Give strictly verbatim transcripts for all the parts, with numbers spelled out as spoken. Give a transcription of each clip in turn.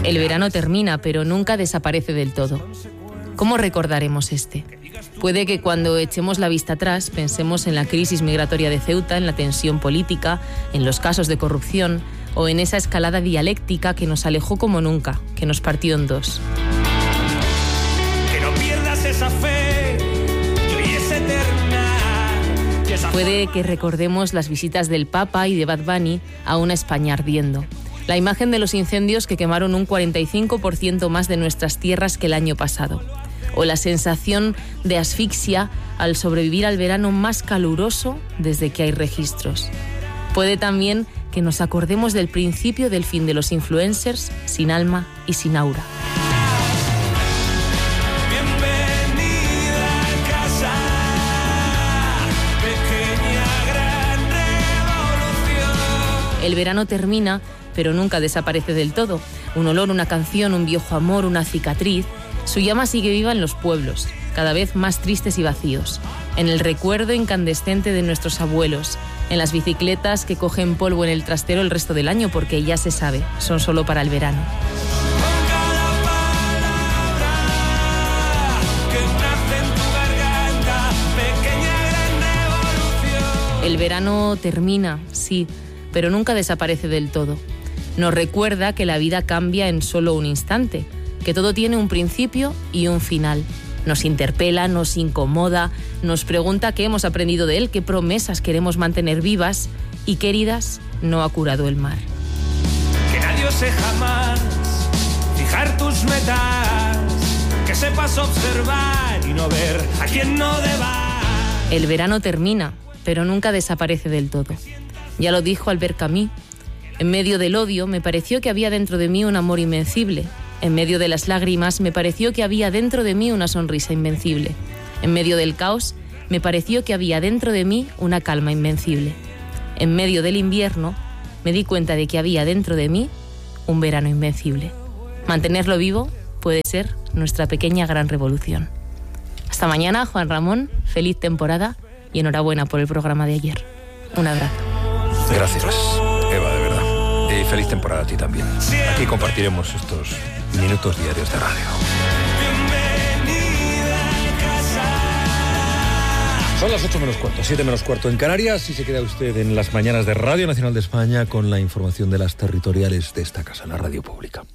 El verano termina, pero nunca desaparece del todo. ¿Cómo recordaremos este? Puede que cuando echemos la vista atrás pensemos en la crisis migratoria de Ceuta, en la tensión política, en los casos de corrupción o en esa escalada dialéctica que nos alejó como nunca, que nos partió en dos. Que no pierdas esa fe, que hoy es eterna. Que esa Puede que recordemos las visitas del Papa y de Bad Bunny a una España ardiendo. La imagen de los incendios que quemaron un cuarenta y cinco por ciento más de nuestras tierras que el año pasado. O la sensación de asfixia al sobrevivir al verano más caluroso desde que hay registros. Puede también que nos acordemos del principio del fin de los influencers sin alma y sin aura. bienvenida a casa, pequeña gran revolución. El verano termina, pero nunca desaparece del todo. Un olor, una canción, un viejo amor, una cicatriz. Su llama sigue viva en los pueblos, cada vez más tristes y vacíos, en el recuerdo incandescente de nuestros abuelos, en las bicicletas que cogen polvo en el trastero el resto del año porque ya se sabe, son solo para el verano. Con cada palabra que nace en tu garganta, pequeña gran revolución. El verano termina, sí, pero nunca desaparece del todo. Nos recuerda que la vida cambia en solo un instante, que todo tiene un principio y un final. Nos interpela, nos incomoda, nos pregunta qué hemos aprendido de él, qué promesas queremos mantener vivas y qué heridas no ha curado el mar. Que nadie ose jamás fijar tus metas, que sepas observar y no ver a quien no debas. El verano termina, pero nunca desaparece del todo. Ya lo dijo Albert Camus. En medio del odio me pareció que había dentro de mí un amor invencible. En medio de las lágrimas me pareció que había dentro de mí una sonrisa invencible. En medio del caos me pareció que había dentro de mí una calma invencible. En medio del invierno me di cuenta de que había dentro de mí un verano invencible. Mantenerlo vivo puede ser nuestra pequeña gran revolución. Hasta mañana, Juan Ramón. Feliz temporada y enhorabuena por el programa de ayer. Un abrazo. Gracias, Eva, de verdad. Y feliz temporada a ti también. Aquí compartiremos estos minutos diarios de radio. Bienvenida a casa. Son las ocho menos cuarto, siete menos cuarto en Canarias y se queda usted en las mañanas de Radio Nacional de España con la información de las territoriales de esta casa, la radio pública.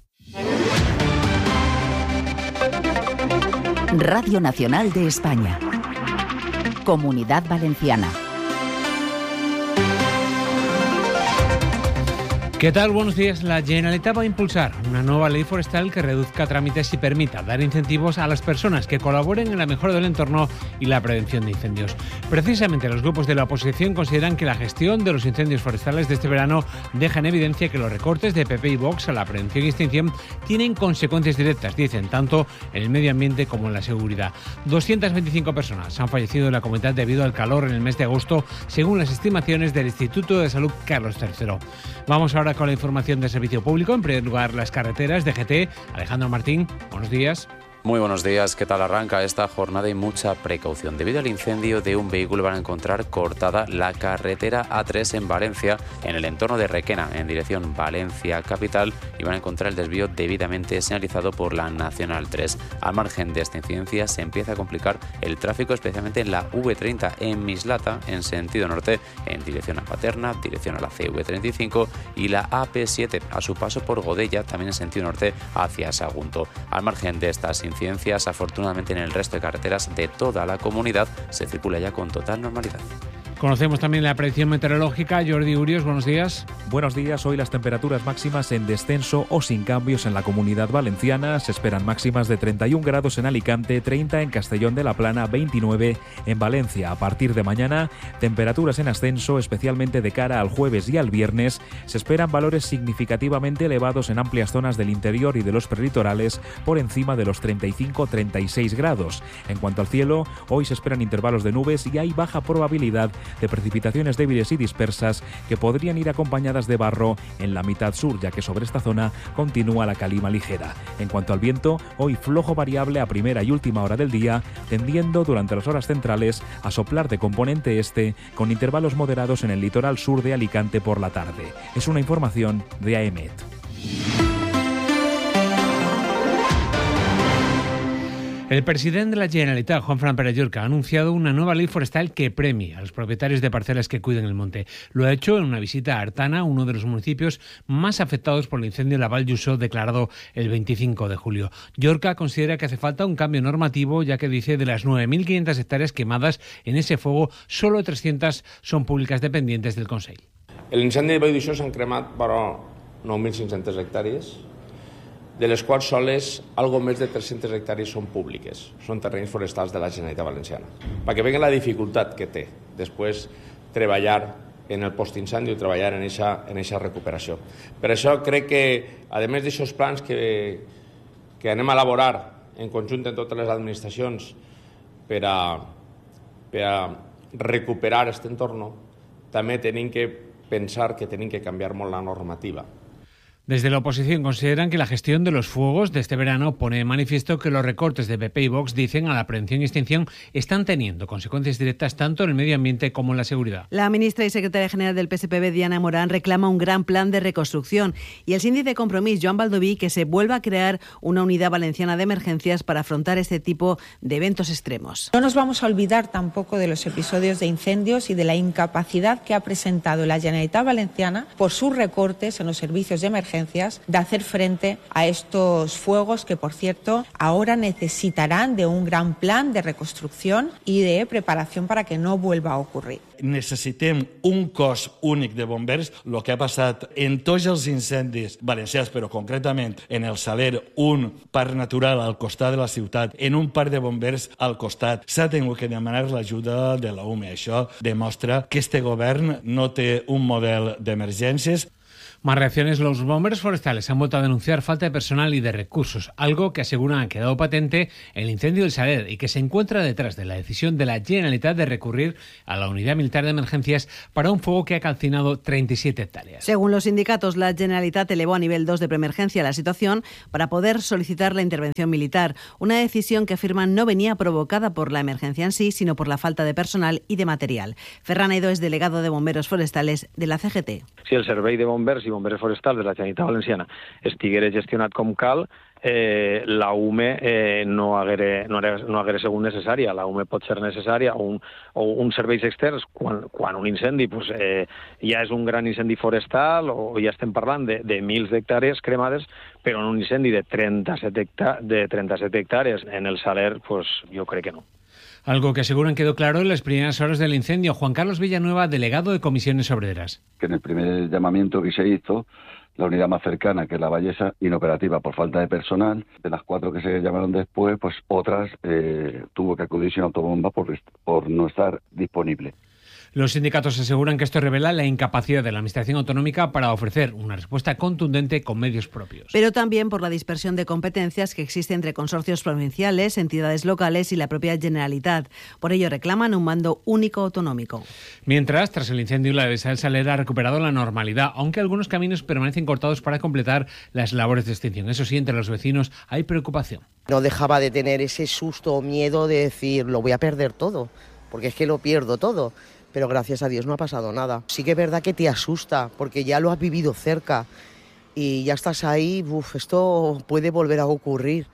Radio Nacional de España. Comunidad Valenciana. ¿Qué tal? Buenos días. La Generalitat va a impulsar una nueva ley forestal que reduzca trámites y permita dar incentivos a las personas que colaboren en la mejora del entorno y la prevención de incendios. Precisamente los grupos de la oposición consideran que la gestión de los incendios forestales de este verano deja en evidencia que los recortes de P P y Vox a la prevención y extinción tienen consecuencias directas, dicen, tanto en el medio ambiente como en la seguridad. doscientas veinticinco personas han fallecido en la comunidad debido al calor en el mes de agosto, según las estimaciones del Instituto de Salud Carlos tercero. Vamos ahora con la información del servicio público. En primer lugar, las carreteras de G T. Alejandro Martín, buenos días. Muy buenos días, ¿qué tal arranca esta jornada? Y mucha precaución. Debido al incendio de un vehículo van a encontrar cortada la carretera A tres en Valencia, en el entorno de Requena, en dirección Valencia capital, y van a encontrar el desvío debidamente señalizado por la Nacional tres. Al margen de esta incidencia se empieza a complicar el tráfico, especialmente en la V treinta en Mislata, en sentido norte, en dirección a Paterna, dirección a la C V treinta y cinco, y la A P siete a su paso por Godella, también en sentido norte hacia Sagunto. Al margen de estas incidencias, afortunadamente en el resto de carreteras de toda la comunidad se circula ya con total normalidad. Conocemos también la predicción meteorológica. Jordi Urios, buenos días. Buenos días. Hoy las temperaturas máximas en descenso o sin cambios en la Comunidad Valenciana. Se esperan máximas de treinta y un grados en Alicante, treinta en Castellón de la Plana, veintinueve en Valencia. A partir de mañana, temperaturas en ascenso, especialmente de cara al jueves y al viernes. Se esperan valores significativamente elevados en amplias zonas del interior y de los prelitorales, por encima de los treinta y cinco a treinta y seis grados. En cuanto al cielo, hoy se esperan intervalos de nubes y hay baja probabilidad de precipitaciones débiles y dispersas que podrían ir acompañadas de barro en la mitad sur, ya que sobre esta zona continúa la calima ligera. En cuanto al viento, hoy flojo variable a primera y última hora del día, tendiendo durante las horas centrales a soplar de componente este, con intervalos moderados en el litoral sur de Alicante por la tarde. Es una información de AEMET. El presidente de la Generalitat, Juanfran Pérez Llorca, ha anunciado una nueva ley forestal que premia a los propietarios de parcelas que cuiden el monte. Lo ha hecho en una visita a Artana, uno de los municipios más afectados por el incendio de la Val d'Uixó declarado el veinticinco de julio. Llorca considera que hace falta un cambio normativo, ya que dice de las nueve mil quinientas hectáreas quemadas en ese fuego, solo trescientas son públicas dependientes del Consell. El incendi de Val d'Uixó s'han cremat, però, nou mil cinc-centes hectàrees, de les quals soles algo més de tres-centes hectàrees són públiques, són terrenys forestals de la Generalitat Valenciana. Perquè veguen la dificultat que té després treballar en el postincendi o treballar en eixa en eixa recuperació. Per això crec que, a més d'aixòs plans que, que anem a elaborar en conjunt en totes les administracions per a, per a recuperar aquest entorn, també tenim que pensar que tenim que canviar molt la normativa. Desde la oposición consideran que la gestión de los fuegos de este verano pone de manifiesto que los recortes de P P y Vox, dicen, a la prevención y extinción están teniendo consecuencias directas tanto en el medio ambiente como en la seguridad. La ministra y secretaria general del P S P B, Diana Morán, reclama un gran plan de reconstrucción y el síndic de Compromís, Joan Baldoví, que se vuelva a crear una unidad valenciana de emergencias para afrontar este tipo de eventos extremos. No nos vamos a olvidar tampoco de los episodios de incendios y de la incapacidad que ha presentado la Generalitat Valenciana por sus recortes en los servicios de emergencia de hacer frente a estos fuegos que, por cierto, ahora necesitarán de un gran plan de reconstrucción y de preparación para que no vuelva a ocurrir. Necessitem un cos únic de bombers. El que ha passat en tots els incendis valencians, però concretament en el Saler, un parc natural al costat de la ciutat, en un parc de bombers al costat, s'ha tingut que demanar l'ajuda de la U M E. Això demostra que este govern no té un model d'emergències. Más reacciones. Los bomberos forestales han vuelto a denunciar falta de personal y de recursos, algo que aseguran ha quedado patente en el incendio del Saler y que se encuentra detrás de la decisión de la Generalitat de recurrir a la Unidad Militar de Emergencias para un fuego que ha calcinado treinta y siete hectáreas. Según los sindicatos, la Generalitat elevó a nivel dos de preemergencia la situación para poder solicitar la intervención militar, una decisión que afirman no venía provocada por la emergencia en sí, sino por la falta de personal y de material. Ferran Edo es delegado de bomberos forestales de la C G T. Si el servei de bombers i bombers forestals de la Generalitat Valenciana estiguera gestionat com cal, eh, la U M E eh, no haguera, no, haguera, no haguera sigut necessària. La U M E pot ser necessària o, un, o uns serveis externs quan, quan un incendi pues, eh, ja és un gran incendi forestal o ja estem parlant de, de mils d'hectàrees cremades, però en un incendi de trenta-set, hectà, de trenta-set hectàrees en el Saler, pues, jo crec que no. Algo que aseguran quedó claro en las primeras horas del incendio. Juan Carlos Villanueva, delegado de Comisiones Obreras. Que en el primer llamamiento que se hizo, la unidad más cercana, que es la Vallesa, inoperativa por falta de personal. De las cuatro que se llamaron después, pues otras eh, tuvo que acudir sin autobomba por, por no estar disponible. Los sindicatos aseguran que esto revela la incapacidad de la Administración autonómica para ofrecer una respuesta contundente con medios propios. Pero también por la dispersión de competencias que existe entre consorcios provinciales, entidades locales y la propia Generalitat. Por ello reclaman un mando único autonómico. Mientras, tras el incendio, la Dehesa del Saler ha recuperado la normalidad, aunque algunos caminos permanecen cortados para completar las labores de extinción. Eso sí, entre los vecinos hay preocupación. No dejaba de tener ese susto o miedo de decir, lo voy a perder todo, porque es que lo pierdo todo. Pero gracias a Dios no ha pasado nada. Sí que es verdad que te asusta, porque ya lo has vivido cerca y ya estás ahí, uf, esto puede volver a ocurrir.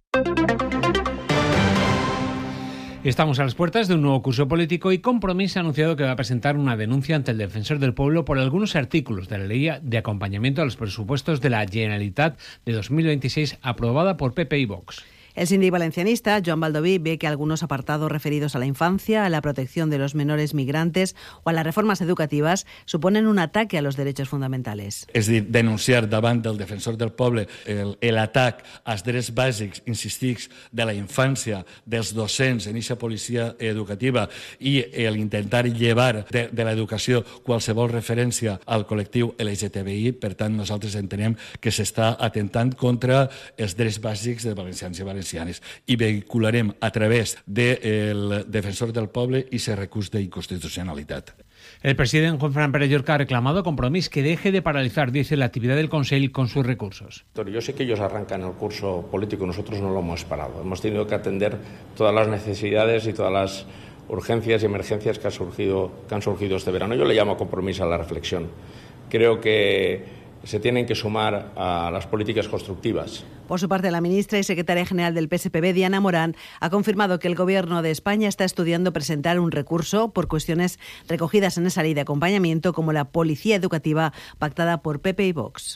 Estamos a las puertas de un nuevo curso político y Compromís ha anunciado que va a presentar una denuncia ante el Defensor del Pueblo por algunos artículos de la Ley de Acompañamiento a los Presupuestos de la Generalitat de dos mil veintiséis aprobada por P P y Vox. El síndic valencianista, Joan Baldoví, ve que algunos apartados referidos a la infancia, a la protección de los menores migrantes o a las reformas educativas suponen un ataque a los derechos fundamentales. És a dir, denunciar davant del Defensor del Poble l'atac als drets bàsics, insistix, de la infància, dels docents en aquesta policia educativa i l'intentar llevar de, de l'educació qualsevol referència al col·lectiu L G T B I. Per tant, nosaltres entenem que s'està atentant contra els drets bàsics de valencians i valencians. I vehicularem a través del Defensor del Poble i ese recurs d'inconstitucionalitat. El presidente Juanfran Pérez Llorca ha reclamado Compromís que deje de paralizar, dice, la actividad del Consell con sus recursos. Yo sé que ellos arrancan el curso político, nosotros no lo hemos parado. Hemos tenido que atender todas las necesidades y todas las urgencias y emergencias que, ha surgido, que han surgido este verano. Yo le llamo Compromís a la reflexión. Creo que se tienen que sumar a las políticas constructivas. Por su parte, la ministra y secretaria general del P S P B, Diana Morán, ha confirmado que el Gobierno de España está estudiando presentar un recurso por cuestiones recogidas en esa ley de acompañamiento, como la policía educativa pactada por P P y Vox.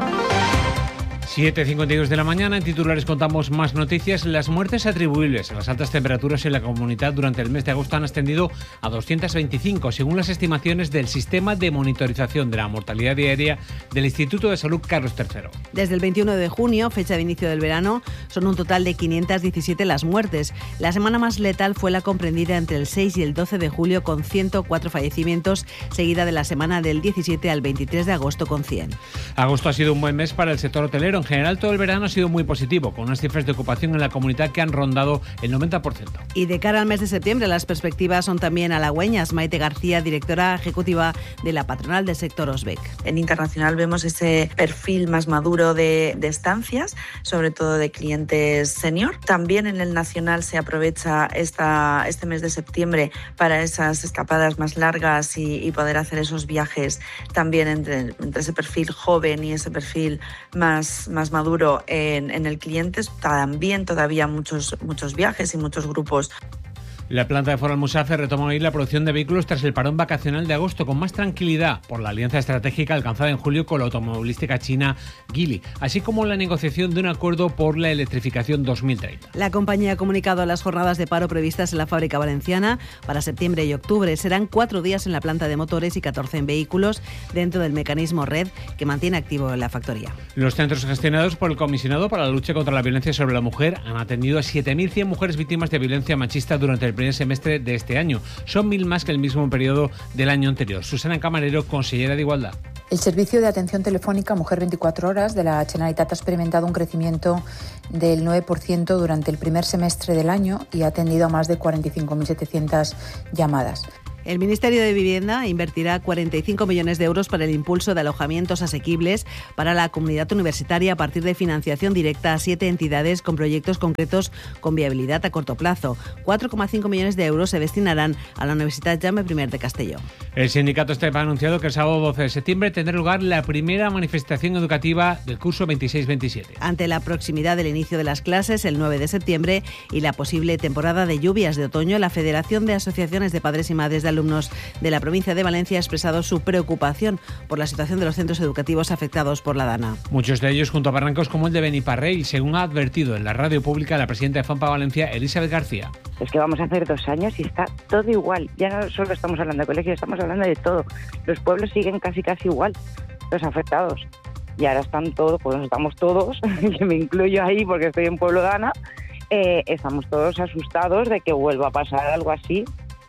siete cincuenta y dos de la mañana, en titulares contamos más noticias. Las muertes atribuibles a las altas temperaturas en la comunidad durante el mes de agosto han ascendido a doscientas veinticinco, según las estimaciones del Sistema de Monitorización de la Mortalidad Diaria del Instituto de Salud Carlos tercero. Desde el veintiuno de junio, fecha de inicio del verano, son un total de quinientas diecisiete las muertes. La semana más letal fue la comprendida entre el seis y el doce de julio, con ciento cuatro fallecimientos, seguida de la semana del diecisiete al veintitrés de agosto, con cien. Agosto ha sido un buen mes para el sector hotelero. En general, todo el verano ha sido muy positivo, con unas cifras de ocupación en la comunidad que han rondado el noventa por ciento. Y de cara al mes de septiembre, las perspectivas son también halagüeñas. Maite García, directora ejecutiva de la patronal del sector Osbec. En internacional vemos ese perfil más maduro de, de estancias, sobre todo de clientes senior. También en el nacional se aprovecha esta, este mes de septiembre para esas escapadas más largas y, y poder hacer esos viajes también entre, entre ese perfil joven y ese perfil más, más maduro en, en el cliente. También todavía muchos, muchos viajes y muchos grupos. La planta de Ford Almussafes retoma hoy la producción de vehículos tras el parón vacacional de agosto, con más tranquilidad por la alianza estratégica alcanzada en julio con la automovilística china Geely, así como la negociación de un acuerdo por la electrificación dos mil treinta. La compañía ha comunicado las jornadas de paro previstas en la fábrica valenciana para septiembre y octubre. Serán cuatro días en la planta de motores y catorce en vehículos, dentro del mecanismo RED que mantiene activo la factoría. Los centros gestionados por el Comisionado para la Lucha contra la Violencia sobre la Mujer han atendido a siete mil cien mujeres víctimas de violencia machista durante el primer semestre de este año. Son mil más que el mismo periodo del año anterior. Susana Camarero, consellera de Igualdad. El servicio de atención telefónica Mujer veinticuatro horas de la Generalitat ha experimentado un crecimiento del nueve por ciento durante el primer semestre del año y ha atendido a más de cuarenta y cinco mil setecientas llamadas. El Ministerio de Vivienda invertirá cuarenta y cinco millones de euros para el impulso de alojamientos asequibles para la comunidad universitaria a partir de financiación directa a siete entidades con proyectos concretos con viabilidad a corto plazo. cuatro coma cinco millones de euros se destinarán a la Universidad Jaume primero de Castelló. El sindicato STEP ha anunciado que el sábado doce de septiembre tendrá lugar la primera manifestación educativa del curso veintiséis veintisiete. Ante la proximidad del inicio de las clases el nueve de septiembre y la posible temporada de lluvias de otoño, la Federación de Asociaciones de Padres y Madres de Alumnos de la provincia de Valencia ha expresado su preocupación por la situación de los centros educativos afectados por la Dana. Muchos de ellos junto a barrancos como el de Beniparrell, según ha advertido en la radio pública la presidenta de FAMPA Valencia, Elizabeth García. Es que vamos a hacer dos años y está todo igual. Ya no solo estamos hablando de colegios, estamos hablando de todo. Los pueblos siguen casi casi igual, los afectados. Y ahora están todos, pues estamos todos, que me incluyo ahí porque estoy en Pueblo Dana, eh, estamos todos asustados de que vuelva a pasar algo así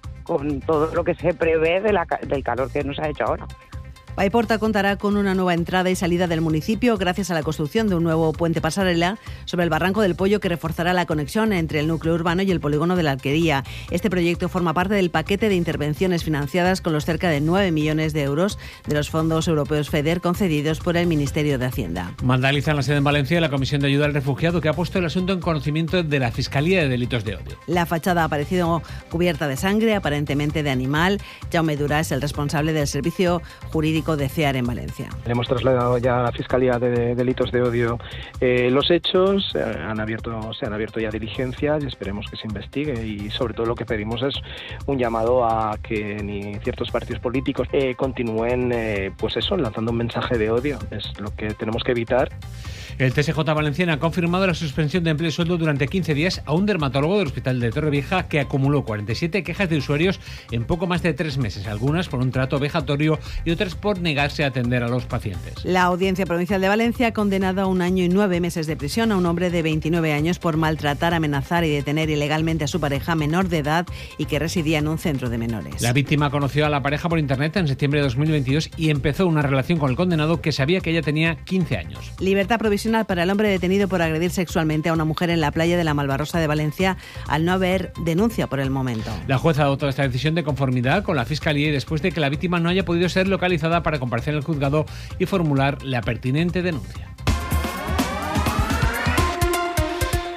con todo lo que se prevé de la, del calor que nos ha hecho ahora. Paiporta contará con una nueva entrada y salida del municipio gracias a la construcción de un nuevo puente pasarela sobre el Barranco del Pollo que reforzará la conexión entre el núcleo urbano y el polígono de la Alquería. Este proyecto forma parte del paquete de intervenciones financiadas con los cerca de nueve millones de euros de los fondos europeos FEDER concedidos por el Ministerio de Hacienda. Mandaliza en la sede en Valencia la Comisión de Ayuda al Refugiado, que ha puesto el asunto en conocimiento de la Fiscalía de Delitos de Odio. La fachada ha aparecido cubierta de sangre, aparentemente de animal. Jaume Durá es el responsable del servicio jurídico de CEAR en Valencia. Hemos trasladado ya a la Fiscalía de Delitos de Odio eh, los hechos, eh, han abierto, se han abierto ya diligencias y esperemos que se investigue, y sobre todo lo que pedimos es un llamado a que ni ciertos partidos políticos eh, continúen eh, pues eso, lanzando un mensaje de odio. Es lo que tenemos que evitar. El T S J Valenciana ha confirmado la suspensión de empleo y sueldo durante quince días a un dermatólogo del Hospital de Torrevieja que acumuló cuarenta y siete quejas de usuarios en poco más de tres meses, algunas por un trato vejatorio y otras por negarse a atender a los pacientes. La Audiencia Provincial de Valencia ha condenado a un año y nueve meses de prisión a un hombre de veintinueve años por maltratar, amenazar y detener ilegalmente a su pareja menor de edad y que residía en un centro de menores. La víctima conoció a la pareja por internet en septiembre de dos mil veintidós y empezó una relación con el condenado, que sabía que ella tenía quince años. Libertad provisional para el hombre detenido por agredir sexualmente a una mujer en la playa de la Malvarrosa de Valencia al no haber denuncia por el momento. La jueza adoptó esta decisión de conformidad con la Fiscalía y después de que la víctima no haya podido ser localizada para comparecer en el juzgado y formular la pertinente denuncia.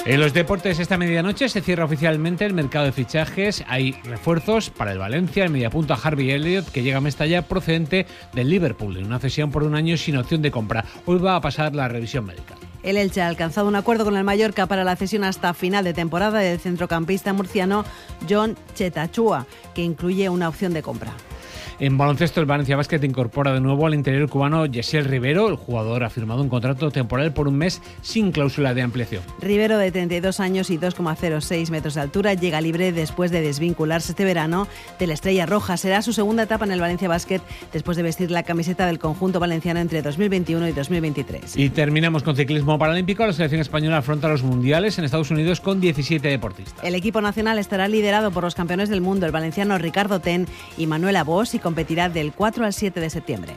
En los deportes, esta medianoche se cierra oficialmente el mercado de fichajes. Hay refuerzos para el Valencia, el mediapunta Harvey Elliott, que llega a Mestalla procedente del Liverpool, en una cesión por un año sin opción de compra. Hoy va a pasar la revisión médica. El Elche ha alcanzado un acuerdo con el Mallorca para la cesión hasta final de temporada del centrocampista murciano John Chetachua, que incluye una opción de compra. En baloncesto, el Valencia Basket incorpora de nuevo al interior cubano Yesiel Rivero. El jugador ha firmado un contrato temporal por un mes sin cláusula de ampliación. Rivero, de treinta y dos años y dos coma cero seis metros de altura, llega libre después de desvincularse este verano de la Estrella Roja. Será su segunda etapa en el Valencia Basket después de vestir la camiseta del conjunto valenciano entre dos mil veintiuno y dos mil veintitrés. Y terminamos con ciclismo paralímpico. La selección española afronta los mundiales en Estados Unidos con diecisiete deportistas. El equipo nacional estará liderado por los campeones del mundo, el valenciano Ricardo Ten y Manuela Bosch, y competirá del cuatro al siete de septiembre.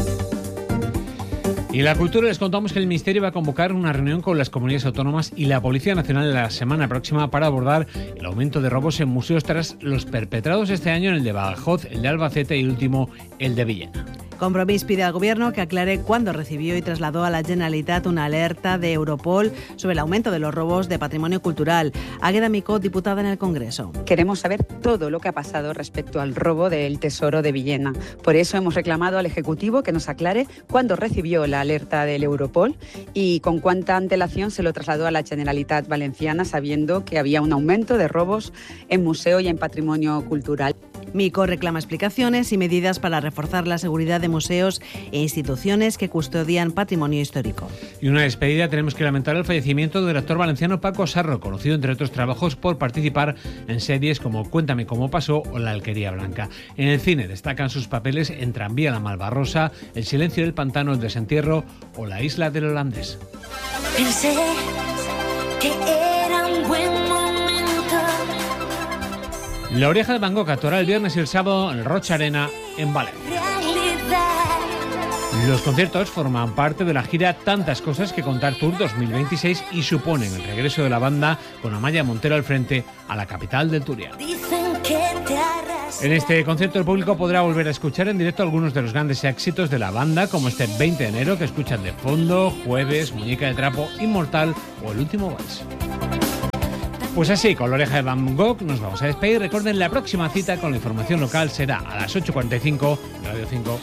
Y en la cultura les contamos que el Ministerio va a convocar una reunión con las comunidades autónomas y la Policía Nacional la semana próxima para abordar el aumento de robos en museos tras los perpetrados este año en el de Badajoz, el de Albacete y el último, el de Villena. Compromís pide al Gobierno que aclare cuándo recibió y trasladó a la Generalitat una alerta de Europol sobre el aumento de los robos de patrimonio cultural. Águeda Micó, diputada en el Congreso. Queremos saber todo lo que ha pasado respecto al robo del Tesoro de Villena. Por eso hemos reclamado al Ejecutivo que nos aclare cuándo recibió la alerta del Europol y con cuánta antelación se lo trasladó a la Generalitat Valenciana, sabiendo que había un aumento de robos en museo y en patrimonio cultural. Micó reclama explicaciones y medidas para reforzar la seguridad de museos e instituciones que custodian patrimonio histórico. Y una despedida, tenemos que lamentar el fallecimiento del actor valenciano Paco Sarro, conocido entre otros trabajos por participar en series como Cuéntame cómo pasó o La Alquería Blanca. En el cine destacan sus papeles en Tranvía la Malvarrosa, El silencio del pantano, El desentierro o La isla del holandés. Pensé que era un buen momento. La Oreja de Van Gogh actuará el viernes y el sábado en el Rocha Arena en Valencia. Los conciertos forman parte de la gira Tantas Cosas que Contar Tour dos mil veintiséis y suponen el regreso de la banda con Amaya Montero al frente a la capital del Turia. En este concierto el público podrá volver a escuchar en directo algunos de los grandes éxitos de la banda, como este veinte de enero que escuchan de fondo, Jueves, Muñeca de Trapo, Inmortal o El último vals. Pues así, con La Oreja de Van Gogh nos vamos a despedir. Recuerden, la próxima cita con la información local será a las ocho cuarenta y cinco en Radio cinco.